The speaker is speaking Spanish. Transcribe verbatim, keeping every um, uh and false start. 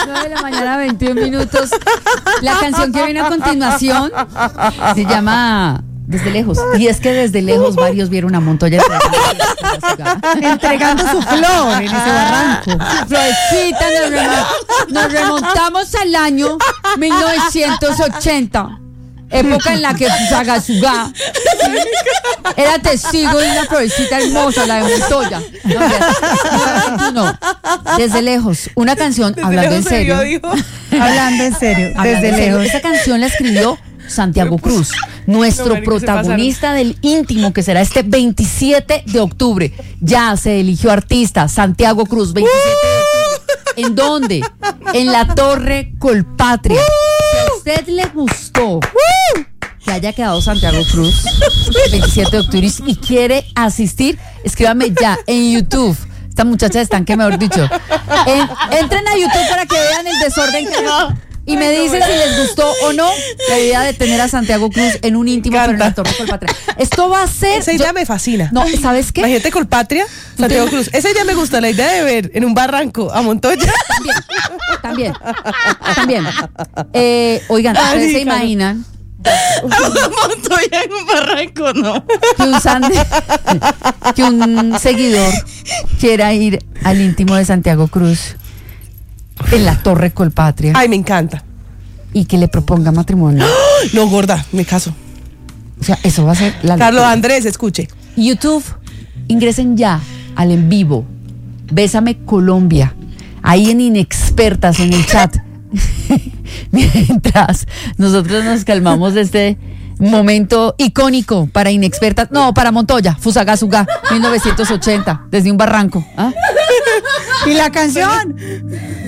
nueve de la mañana, veintiún minutos. La canción que viene a continuación se llama Desde Lejos. Y es que desde lejos varios vieron a Montoya entregando, entregando su flor en ese barranco. Florecita, nos, remo- nos remontamos al año mil novecientos ochenta. Época en la que Fusagasugá era testigo de una florecita hermosa, la de Montoya. No, no, desde lejos, una canción, Desde hablando en lejos se serio. vio, dijo. Hablando en serio, Hablando desde en serio, lejos. esta canción la escribió Santiago Cruz, nuestro No, marica, se protagonista del íntimo, que será este veintisiete de octubre. Ya se eligió artista, Santiago Cruz, veintisiete de octubre. ¿En dónde? En la Torre Colpatria. Si a usted le gustó que haya quedado Santiago Cruz el veintisiete de octubre y quiere asistir, escríbame ya en YouTube. Estas muchachas están que, mejor dicho, en, entren a YouTube para que vean el desorden que no. Y me dicen si les gustó o no la idea de tener a Santiago Cruz en un íntimo, pero en la Torre Colpatria. Esto va a ser... Esa idea yo- me fascina. No, ¿sabes qué? Imagínate Colpatria, Santiago Cruz. Esa idea me gusta, la idea de ver en un barranco a Montoya. También, también. Eh, oigan, Ay, ¿ustedes se Ricardo. imaginan Montoya en un barranco, no. que un, san- que un seguidor quiera ir al íntimo de Santiago Cruz en la Torre Colpatria Ay, me encanta. y que le proponga matrimonio? No, gorda, me caso. O sea, eso va a ser la Carlos locura. Andrés, escuche. YouTube, ingresen ya al en vivo. Bésame Colombia. Ahí en Inexpertas, en el chat. Mientras nosotros nos calmamos de este momento icónico para Inexpertas. No, para Montoya, Fusagasugá, mil novecientos ochenta, desde un barranco. ¿Ah? Y la canción.